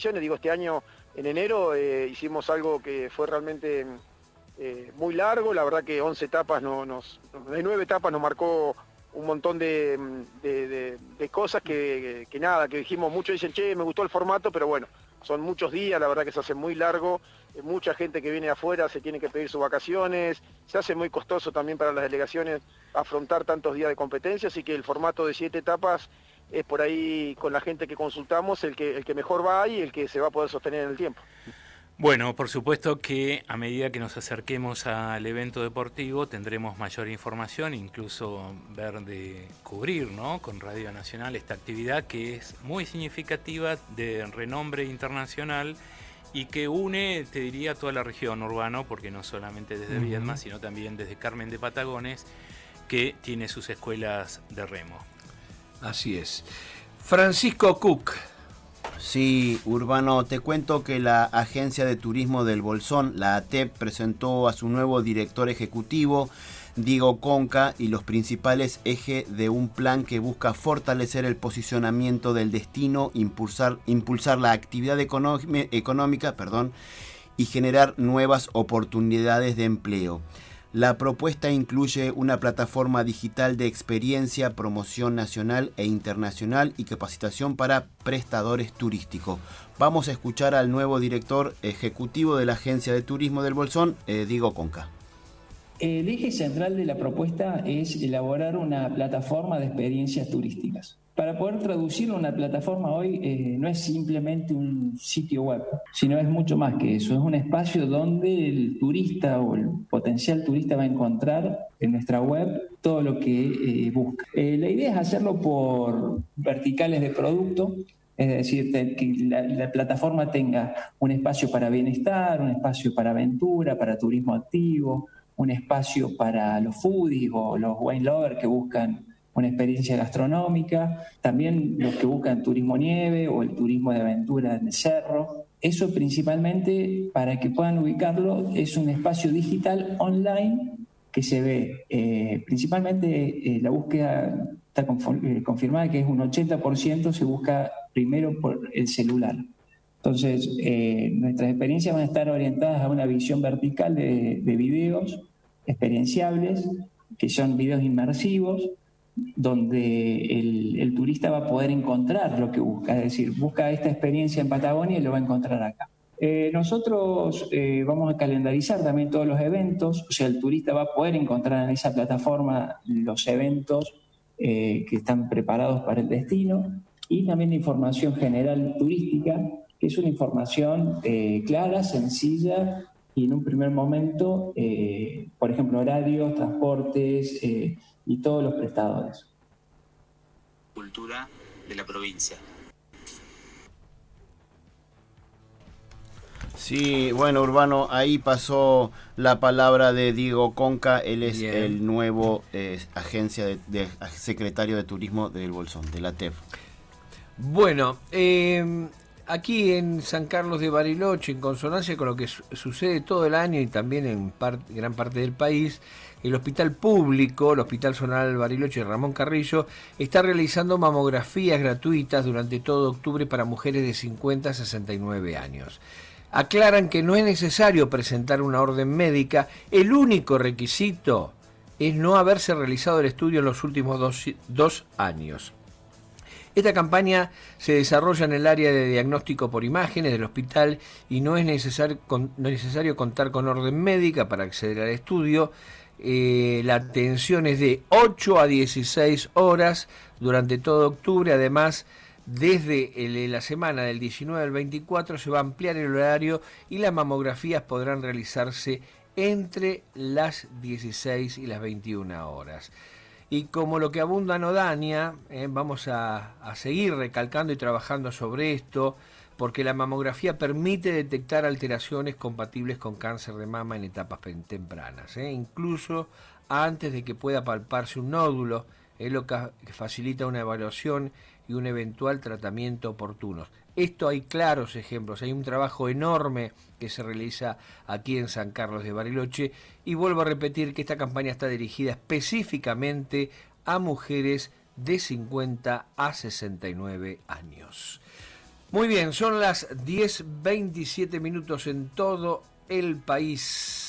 Digo, este año en enero hicimos algo que fue realmente muy largo. La verdad que 11 etapas, de 9 etapas nos marcó un montón de cosas que nada, que dijimos, muchos dicen, che, me gustó el formato, pero bueno, son muchos días, la verdad que se hace muy largo, mucha gente que viene de afuera se tiene que pedir sus vacaciones, se hace muy costoso también para las delegaciones afrontar tantos días de competencia, así que el formato de 7 etapas es por ahí, con la gente que consultamos, el que mejor va y el que se va a poder sostener en el tiempo. Bueno, por supuesto que a medida que nos acerquemos al evento deportivo tendremos mayor información, incluso ver de cubrir, ¿no?, con Radio Nacional esta actividad que es muy significativa, de renombre internacional y que une, te diría, toda la región urbana, porque no solamente desde Viedma, sino también desde Carmen de Patagones, que tiene sus escuelas de remo. Así es. Francisco Cook. Sí, Urbano, te cuento que la Agencia de Turismo del Bolsón, la ATEP, presentó a su nuevo director ejecutivo, Diego Conca, y los principales ejes de un plan que busca fortalecer el posicionamiento del destino, impulsar la actividad económica, y generar nuevas oportunidades de empleo. La propuesta incluye una plataforma digital de experiencia, promoción nacional e internacional y capacitación para prestadores turísticos. Vamos a escuchar al nuevo director ejecutivo de la Agencia de Turismo del Bolsón, Diego Conca. El eje central de la propuesta es elaborar una plataforma de experiencias turísticas. Para poder traducirlo, una plataforma hoy no es simplemente un sitio web, sino es mucho más que eso. Es un espacio donde el turista o el potencial turista va a encontrar en nuestra web todo lo que busca. La idea es hacerlo por verticales de producto, es decir, que la plataforma tenga un espacio para bienestar, un espacio para aventura, para turismo activo, un espacio para los foodies o los wine lovers que buscan una experiencia gastronómica, también los que buscan turismo nieve o el turismo de aventura en el cerro. Eso principalmente, para que puedan ubicarlo, es un espacio digital online que se ve, principalmente la búsqueda está confirmada que es un 80% se busca primero por el celular. Entonces, nuestras experiencias van a estar orientadas a una visión vertical de videos experienciables, que son videos inmersivos, donde el turista va a poder encontrar lo que busca, es decir, busca esta experiencia en Patagonia y lo va a encontrar acá. Nosotros vamos a calendarizar también todos los eventos, o sea, el turista va a poder encontrar en esa plataforma los eventos que están preparados para el destino, y también la información general turística, que es una información clara, sencilla, y en un primer momento, por ejemplo, horarios, transportes y todos los prestadores. Cultura de la provincia. Sí, bueno, Urbano, ahí pasó la palabra de Diego Conca. Él es Bien. El nuevo secretario de Turismo del Bolsón, de la ATEP. Bueno, aquí en San Carlos de Bariloche, en consonancia con lo que sucede todo el año y también en gran parte del país, el hospital público, el Hospital Zonal Bariloche Ramón Carrillo, está realizando mamografías gratuitas durante todo octubre para mujeres de 50 a 69 años. Aclaran que no es necesario presentar una orden médica, el único requisito es no haberse realizado el estudio en los últimos dos años. Esta campaña se desarrolla en el área de diagnóstico por imágenes del hospital y no es necesario contar con orden médica para acceder al estudio. La atención es de 8 a 16 horas durante todo octubre. Además, desde la semana del 19 al 24 se va a ampliar el horario y las mamografías podrán realizarse entre las 16 y las 21 horas. Y como lo que abunda no daña, vamos a seguir recalcando y trabajando sobre esto, porque la mamografía permite detectar alteraciones compatibles con cáncer de mama en etapas tempranas, incluso antes de que pueda palparse un nódulo, es lo que facilita una evaluación y un eventual tratamiento oportunos. Esto hay claros ejemplos, hay un trabajo enorme que se realiza aquí en San Carlos de Bariloche, y vuelvo a repetir que esta campaña está dirigida específicamente a mujeres de 50 a 69 años. Muy bien, son las 10:27 en todo el país.